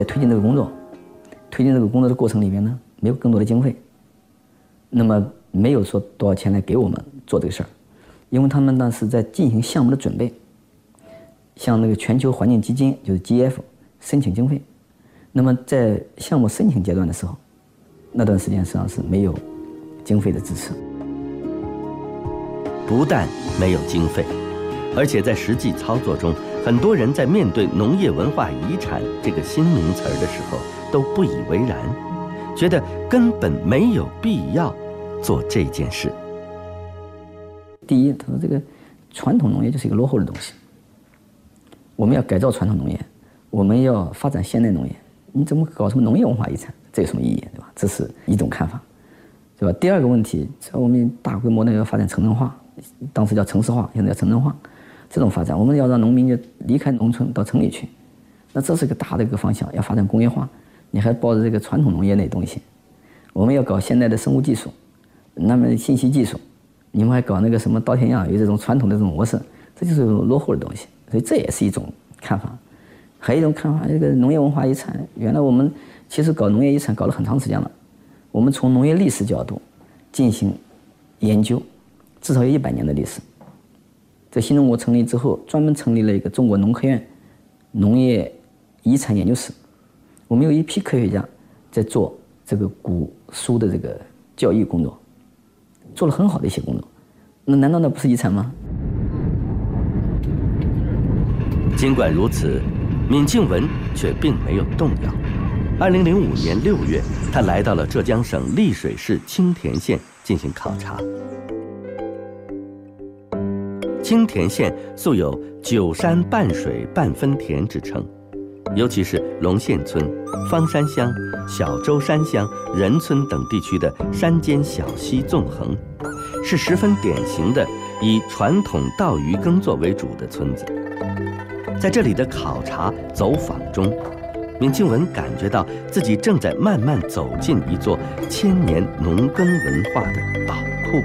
在推进这个工作，的过程里面呢，没有更多的经费，那么没有说多少钱来给我们做这个事儿，因为他们呢是在进行项目的准备，向那个全球环境基金就是 GF 申请经费。那么在项目申请阶段的时候，那段时间实际上是没有经费的支持。 不但没有经费，而且在实际操作中，很多人在面对农业文化遗产这个新名词的时候都不以为然，觉得根本没有必要做这件事。 第一，他说这个传统农业就是一个落后的东西，我们要改造传统农业，我们要发展现代农业，你怎么搞什么农业文化遗产？这有什么意义，对吧？这是一种看法，对吧？第二个问题，我们大规模的要发展城镇化，当时叫城市化，现在叫城镇化，这种发展，我们要让农民就离开农村到城里去，那这是个大的一个方向。要发展工业化，你还抱着这个传统农业那东西，我们要搞现代的生物技术，那么信息技术，你们还搞那个什么稻田养鱼这种传统的这种模式，这就是落后的东西，所以这也是一种看法。还有一种看法，这个农业文化遗产，原来我们其实搞农业遗产搞了很长时间了，我们从农业历史角度进行研究，至少有100年的历史。在新中国成立之后，专门成立了一个中国农科院农业遗产研究室，我们有一批科学家在做这个古书的这个教育工作，做了很好的一些工作，那难道那不是遗产吗？ 尽管如此，闵庆文却并没有动摇。2005年6月，他来到了浙江省丽水市青田县进行考察。青田县素有9山半水半分田之称，尤其是龙县村、方山乡、小洲山乡、仁村等地区的山间小溪纵横，是十分典型的以传统稻鱼耕作为主的村子。在这里的考察走访中，闵庆文感觉到自己正在慢慢走进一座1000年农耕文化的宝库。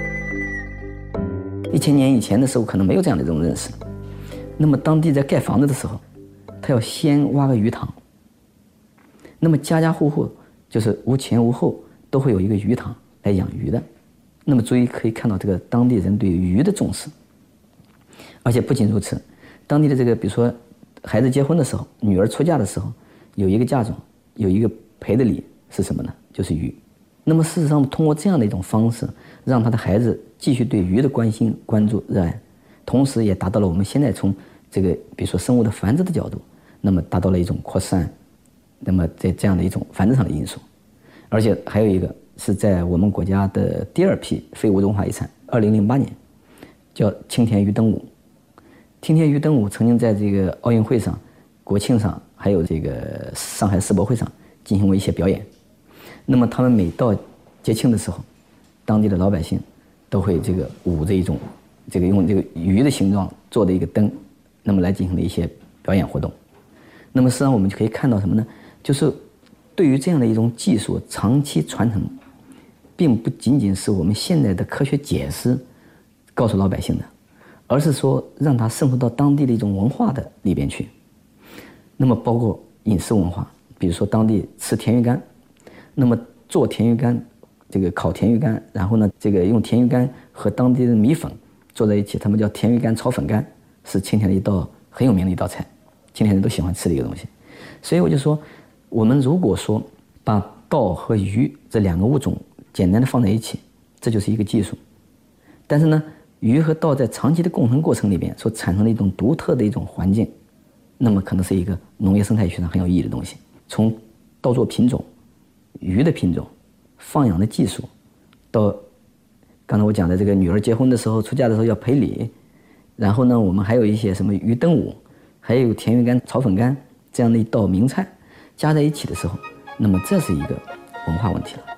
1000年以前的时候，可能没有这样的一种认识。那么当地在盖房子的时候，他要先挖个鱼塘。那么家家户户就是无前无后都会有一个鱼塘来养鱼的。那么所以可以看到这个当地人对鱼的重视。而且不仅如此，当地的这个比如说孩子结婚的时候，女儿出嫁的时候，有一个嫁妆，有一个赔的礼是什么呢？就是鱼。那么事实上，通过这样的一种方式，让他的孩子继续对鱼的关心、关注、热爱，同时也达到了我们现在从这个比如说生物的繁殖的角度，那么达到了一种扩散，那么在这样的一种繁殖上的因素。而且还有一个是在我们国家的第2批非物质文化遗产，2008年叫青田鱼灯舞。青田鱼灯舞曾经在这个奥运会上、国庆上，还有这个上海世博会上进行过一些表演。那么他们每到节庆的时候，当地的老百姓都会这个舞着一种这个用这个鱼的形状做的一个灯，那么来进行的一些表演活动。那么实际上我们就可以看到什么呢？就是对于这样的一种技术长期传承，并不仅仅是我们现在的科学解释告诉老百姓的，而是说让它渗透到当地的一种文化的里边去。那么包括饮食文化，比如说当地吃甜鱼干，那么做甜鱼干，这个烤甜鱼干，然后呢，这个用甜鱼干和当地的米粉做在一起，他们叫甜鱼干炒粉干，是青田的一道很有名的一道菜，青田人都喜欢吃的一个东西。所以我就说，我们如果说把稻和鱼这2个物种简单的放在一起，这就是一个技术。但是呢，鱼和稻在长期的共存过程里边所产生的一种独特的一种环境，那么可能是一个农业生态学上很有意义的东西。从稻作品种、鱼的品种、放养的技术，到刚才我讲的这个女儿结婚的时候、出嫁的时候要赔礼，然后呢，我们还有一些什么鱼灯舞，还有甜鱼干、炒粉干这样的一道名菜加在一起的时候，那么这是一个文化问题了。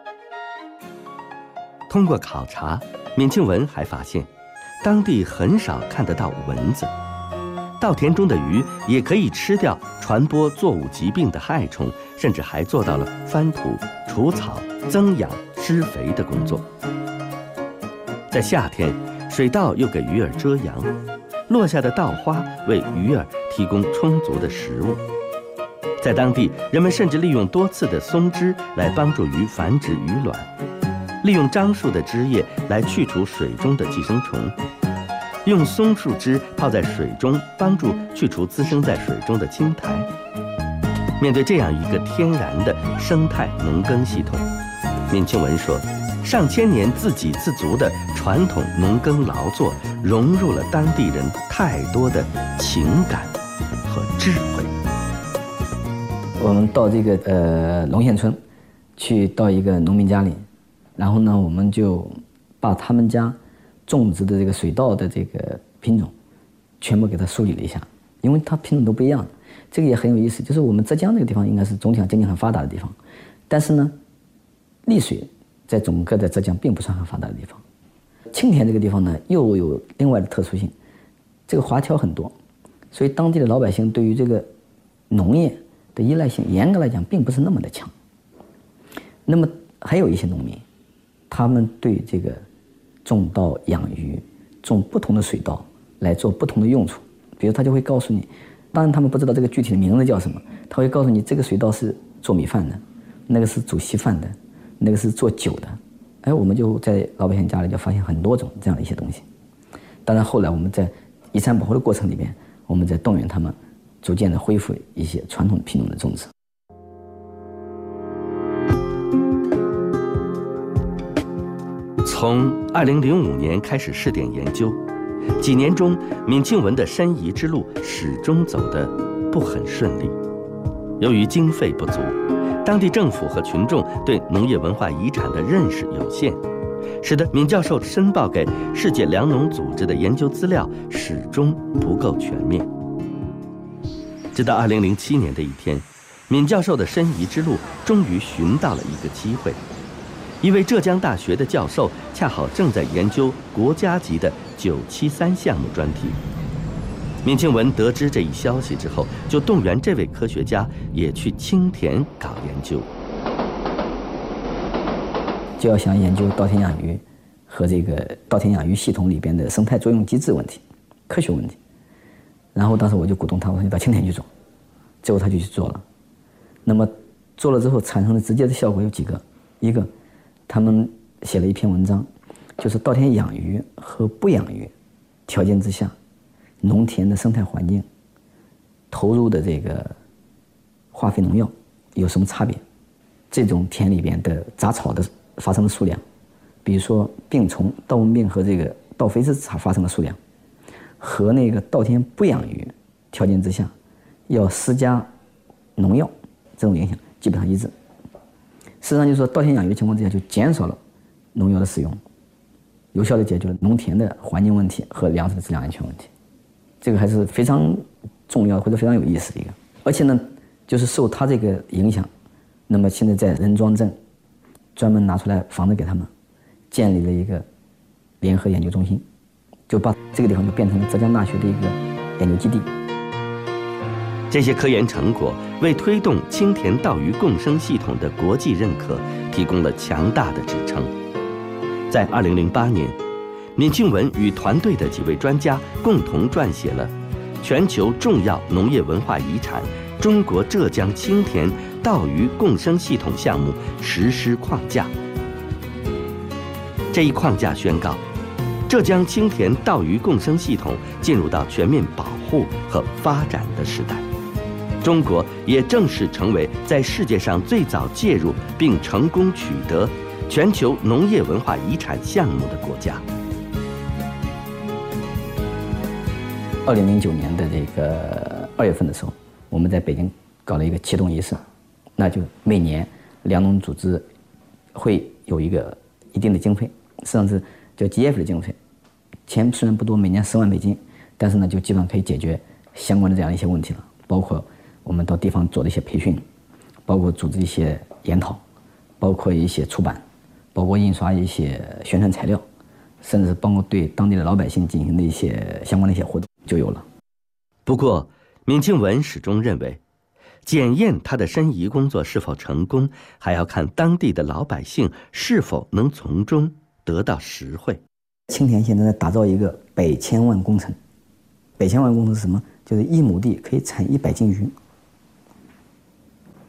通过考察，闵庆文还发现，当地很少看得到蚊子，稻田中的鱼也可以吃掉传播作物疾病的害虫，甚至还做到了翻土、除草、增氧、施肥的工作。在夏天，水稻又给鱼儿遮阳，落下的稻花为鱼儿提供充足的食物。 在当地，人们甚至利用多刺的松枝来帮助鱼繁殖鱼卵，利用樟树的枝叶来去除水中的寄生虫，用松树枝泡在水中，帮助去除滋生在水中的青苔。面对这样一个天然的生态农耕系统，闵庆文说，上千年自给自足的传统农耕劳作，融入了当地人太多的情感和智慧。 我们到这个龙县村，去到一个农民家里，然后呢，我们就把他们家种植的这个水稻的这个品种，全部给他梳理了一下，因为它品种都不一样的。这个也很有意思，就是我们浙江这个地方应该是总体上经济很发达的地方，但是呢，丽水在整个的浙江并不算很发达的地方。青田这个地方呢，又有另外的特殊性，这个华侨很多，所以当地的老百姓对于这个农业的依赖性，严格来讲并不是那么的强。那么还有一些农民，他们对这个种稻养鱼、种不同的水稻来做不同的用处，比如他就会告诉你，当然他们不知道这个具体的名字叫什么，他会告诉你这个水稻是做米饭的，那个是煮稀饭的，那个是做酒的。哎，我们就在老百姓家里就发现很多种这样的一些东西。当然后来我们在遗产保护的过程里边，我们在动员他们逐渐的恢复一些传统品种的种植。 从2005年开始试点研究，几年中，闵庆文的申遗之路始终走得不很顺利。由于经费不足，当地政府和群众对农业文化遗产的认识有限，使得闵教授申报给世界粮农组织的研究资料始终不够全面。直到2007年的一天，闵教授的申遗之路终于寻到了一个机会。一位浙江大学的教授恰好正在研究国家级的973项目专题。闵庆文得知这一消息之后，就动员这位科学家也去青田搞研究， 就要想研究稻田养鱼和这个稻田养鱼系统里边的生态作用机制问题、科学问题。然后当时我就鼓动他，我说你到青田去做，最后他就去做了。那么做了之后产生的直接的效果有几个，一个他们写了一篇文章，就是稻田养鱼和不养鱼条件之下，农田的生态环境投入的这个化肥农药有什么差别？这种田里边的杂草的发生的数量，比如说病虫、稻蚊病和这个稻肥子发生的数量，和那个稻田不养鱼条件之下要施加农药这种影响基本上一致。事实上就是说，稻田养鱼的情况之下就减少了农药的使用，有效地解决了农田的环境问题和粮食的质量安全问题。这个还是非常重要或者非常有意思的一个。而且呢，就是受他这个影响，那么现在在任庄镇专门拿出来房子给他们，建立了一个联合研究中心，就把这个地方就变成了浙江大学的一个研究基地。 这些科研成果为推动青田稻鱼共生系统的国际认可提供了强大的支撑。在2008年，闵庆文与团队的几位专家共同撰写了《全球重要农业文化遗产中国浙江青田稻鱼共生系统项目实施框架》。这一框架宣告，浙江青田稻鱼共生系统进入到全面保护和发展的时代。中国也正式成为在世界上最早介入并成功取得全球农业文化遗产项目的国家。 2009年的这个2月份的时候，我们在北京搞了一个启动仪式，那就每年粮农组织会有一个一定的经费，实际上是叫 GF 的经费，钱虽然不多，每年10万美金，但是呢，就基本上可以解决相关的这样一些问题了，包括我们到地方做的一些培训，包括组织一些研讨，包括一些出版，包括印刷一些宣传材料，甚至是包括对当地的老百姓进行的一些相关的一些活动就有了。 不过，闵庆文始终认为，检验他的申遗工作是否成功，还要看当地的老百姓是否能从中得到实惠。 青田现在在打造一个100千万工程，100千万工程是什么？就是1亩地可以产100斤鱼。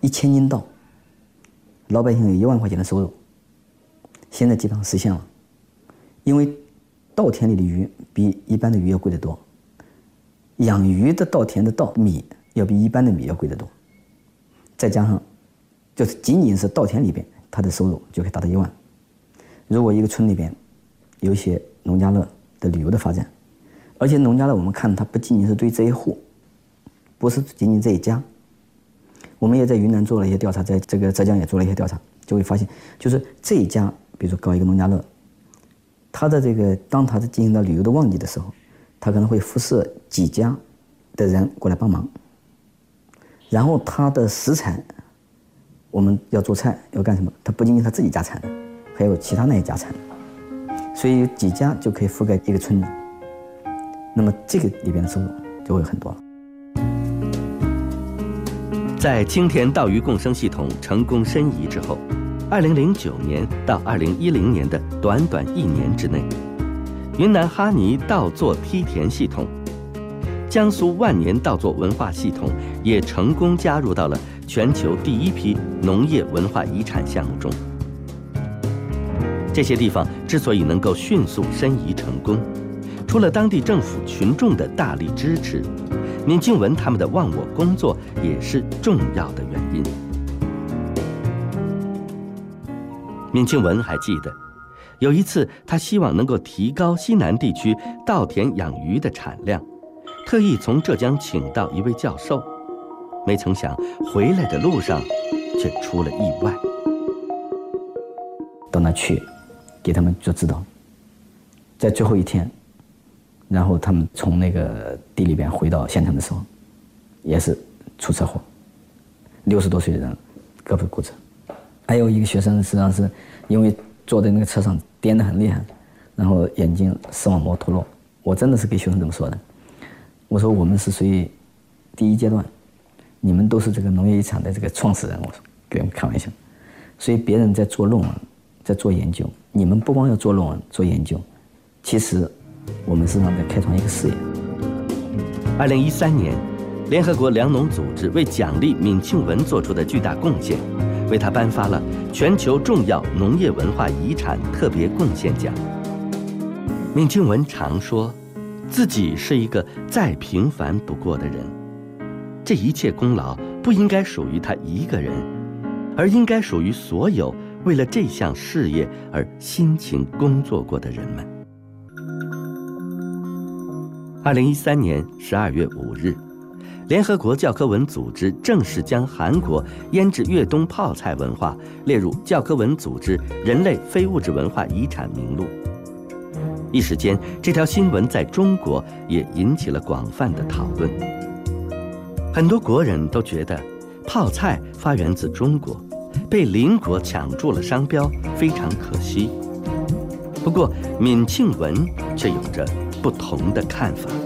1000斤稻，老百姓有1万块钱的收入，现在基本上实现了。因为稻田里的鱼比一般的鱼要贵得多，养鱼的稻田的稻米要比一般的米要贵得多，再加上就是仅仅是稻田里边，它的收入就可以达到1万。如果一个村里边有一些农家乐的旅游的发展，而且农家乐我们看它不仅仅是对这一户，不是仅仅这一家，我们也在云南做了一些调查，在这个浙江也做了一些调查，就会发现，就是这一家，比如说搞一个农家乐，他的这个当他进行到旅游的旺季的时候，他可能会辐射几家的人过来帮忙，然后他的食材，我们要做菜要干什么？他不仅仅他自己家产的，还有其他那些家产的，所以有几家就可以覆盖一个村子，那么这个里边的收入就会很多了。 在青田稻鱼共生系统成功申遗之后，2009年到2010年的短短1年之内，云南哈尼稻作梯田系统、江苏万年稻作文化系统也成功加入到了全球第1批农业文化遗产项目中。这些地方之所以能够迅速申遗成功，除了当地政府群众的大力支持，闵庆文他们的忘我工作也是重要的原因。闵庆文还记得，有一次他希望能够提高西南地区稻田养鱼的产量，特意从浙江请到一位教授，没曾想回来的路上却出了意外。 到那去给他们做指导，在最后一天，然后他们从那个地里边回到县城的时候，也是出车祸，60多岁的人胳膊骨折。还有一个学生实际上是因为坐在那个车上颠得很厉害，然后眼睛视网膜脱落。我真的是给学生这么说的，我说我们是属于第1阶段，你们都是这个农业遗产的这个创始人，我说给他们开玩笑。所以别人在做论文，在做研究，你们不光要做论文做研究，其实我们实际上在开创一个事业。 2013年，联合国粮农组织为奖励闵庆文做出的巨大贡献，为他颁发了全球重要农业文化遗产特别贡献奖。闵庆文常说，自己是一个再平凡不过的人，这一切功劳不应该属于他一个人，而应该属于所有为了这项事业而辛勤工作过的人们。2013年12月5日，联合国教科文组织正式将韩国腌制越冬泡菜文化列入教科文组织人类非物质文化遗产名录。一时间，这条新闻在中国也引起了广泛的讨论。很多国人都觉得，泡菜发源自中国，被邻国抢注了商标，非常可惜。不过，闵庆文却有着不同的看法。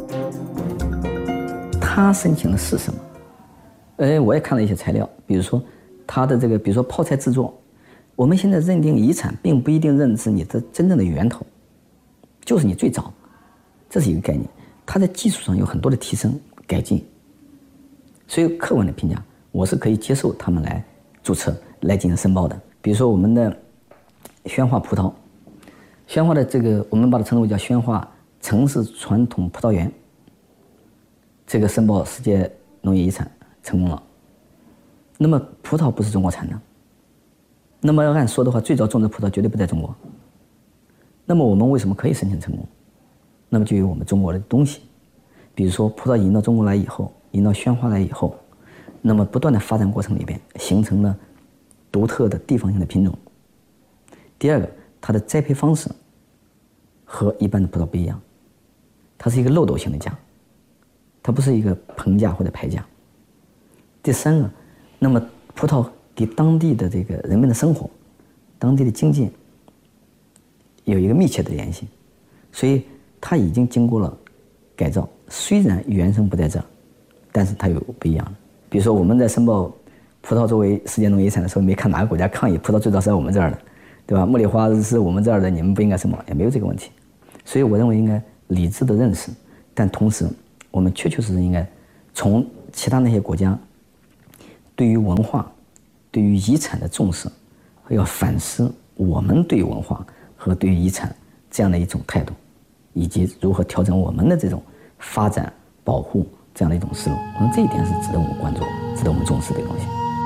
他申请的是什么？我也看了一些材料，比如说他的这个，比如说泡菜制作，我们现在认定遗产，并不一定认知你的真正的源头，就是你最早，这是一个概念。它在技术上有很多的提升改进，所以客观的评价，我是可以接受他们来注册来进行申报的。比如说我们的宣化葡萄，宣化的这个我们把它称为叫宣化城市传统葡萄园，这个申报世界农业遗产成功了。那么葡萄不是中国产的，那么要按说的话，最早种的葡萄绝对不在中国。那么我们为什么可以申请成功？那么就有我们中国的东西，比如说葡萄引到中国来以后，引到宣化来以后，那么不断的发展过程里边形成了独特的地方性的品种。第二个，它的栽培方式和一般的葡萄不一样，它是一个漏斗型的架，它不是一个棚架或者排架。第三个，那么葡萄给当地的这个人们的生活、当地的经济有一个密切的联系，所以它已经经过了改造。虽然原生不在这儿，但是它有不一样的。比如说我们在申报葡萄作为世界农业遗产的时候，没看哪个国家抗议葡萄最早是在我们这儿的，对吧？茉莉花是我们这儿的，你们不应该申报，也没有这个问题。所以我认为应该理智的认识，但同时我们确确实实应该从其他那些国家对于文化、对于遗产的重视，要反思我们对文化和对于遗产这样的一种态度，以及如何调整我们的这种发展、保护这样的一种思路。我说这一点是值得我们关注、值得我们重视的东西。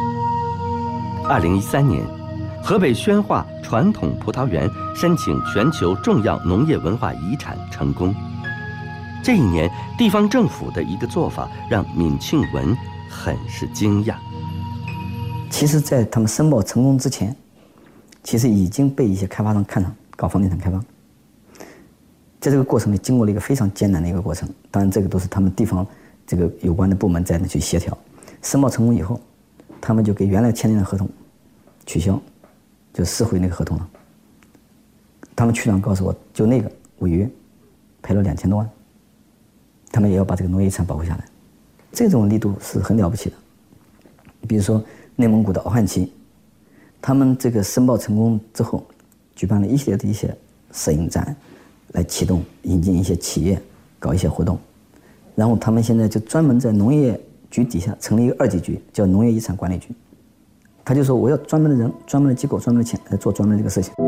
2013年，河北宣化传统葡萄园申请全球重要农业文化遗产成功。这一年，地方政府的一个做法让闵庆文很是惊讶。 其实，在他们申报成功之前，其实已经被一些开发商看上，搞房地产开发。在这个过程里，经过了一个非常艰难的一个过程。当然，这个都是他们地方这个有关的部门在那去协调。申报成功以后，他们就给原来签订的合同取消，就撕毁那个合同了。他们区长告诉我，就那个违约，赔了2000多万。他们也要把这个农业遗产保护下来，这种力度是很了不起的。比如说内蒙古的敖汉旗，他们这个申报成功之后，举办了一系列的一些摄影展，来启动引进一些企业，搞一些活动。然后他们现在就专门在农业局底下成立一个2级局，叫农业遗产管理局。他就说我要专门的人、专门的机构、专门的钱来做专门的这个事情。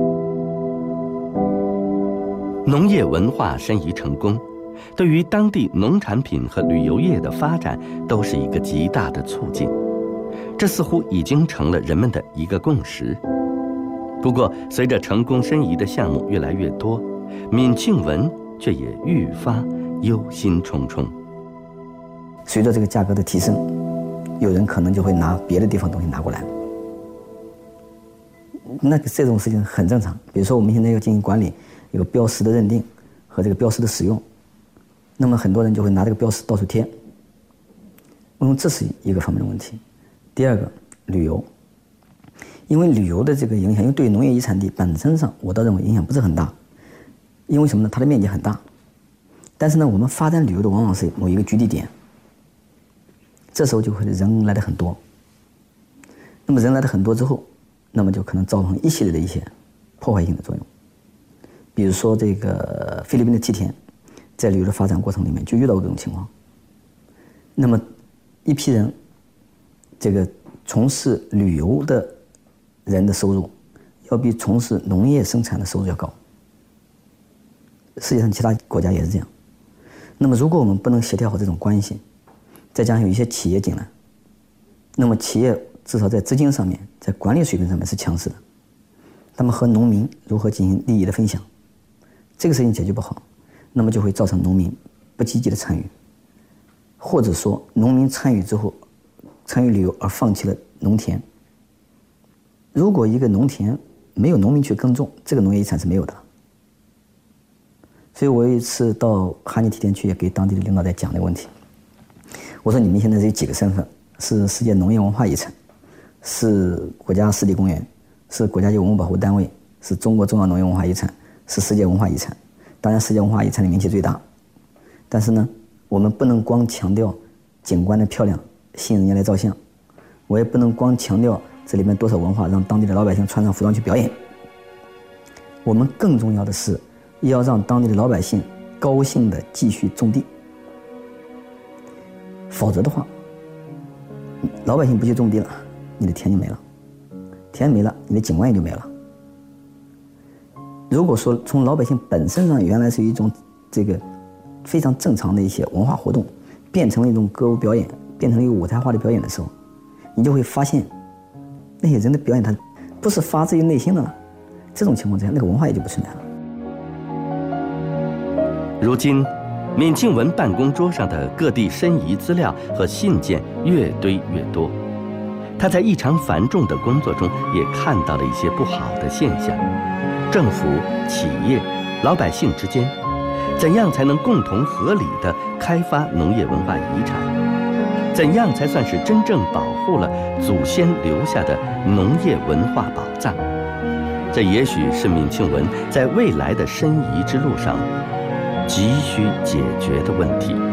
农业文化申遗成功，对于当地农产品和旅游业的发展都是一个极大的促进，这似乎已经成了人们的一个共识。不过，随着成功申遗的项目越来越多，闵庆文却也愈发忧心忡忡。 随着这个价格的提升，有人可能就会拿别的地方东西拿过来，那这种事情很正常。比如说，我们现在要进行管理，一个标识的认定和这个标识的使用。那么很多人就会拿这个标识到处贴，我说这是一个方面的问题。第二个，旅游，因为旅游的这个影响，因为对农业遗产地本身上，我倒认为影响不是很大。因为什么呢？它的面积很大，但是呢，我们发展旅游的往往是某一个居地点，这时候就会人来的很多。那么人来的很多之后，那么就可能造成一系列的一些破坏性的作用。比如说这个菲律宾的梯田，在旅游的发展过程里面就遇到过这种情况。那么一批人，这个从事旅游的人的收入要比从事农业生产的收入要高。世界上其他国家也是这样。那么如果我们不能协调好这种关系，再加上有一些企业进来，那么企业至少在资金上面，在管理水平上面是强势的，他们和农民如何进行利益的分享，这个事情解决不好，那么就会造成农民不积极的参与，或者说农民参与之后，参与旅游而放弃了农田。如果一个农田没有农民去耕种，这个农业遗产是没有的。所以我有一次到哈尼梯田去，也给当地的领导在讲这个问题。我说你们现在有几个身份？是世界农业文化遗产，是国家湿地公园，是国家级文物保护单位，是中国重要农业文化遗产，是世界文化遗产。当然世界文化遗产的名气最大，但是呢，我们不能光强调景观的漂亮，吸引人家来照相，我也不能光强调这里面多少文化，让当地的老百姓穿上服装去表演。我们更重要的是要让当地的老百姓高兴地继续种地，否则的话，老百姓不去种地了，你的田就没了，田没了，你的景观也就没了。如果说从老百姓本身上原来是一种这个非常正常的一些文化活动，变成了一种歌舞表演，变成了一个舞台化的表演的时候，你就会发现那些人的表演他不是发自于内心的了。这种情况之下，那个文化也就不存在了。 如今，闵庆文办公桌上的各地申遗资料和信件越堆越多。他在异常繁重的工作中，也看到了一些不好的现象：政府、企业、老百姓之间，怎样才能共同合理地开发农业文化遗产？怎样才算是真正保护了祖先留下的农业文化宝藏？这也许是闵庆文在未来的申遗之路上急需解决的问题。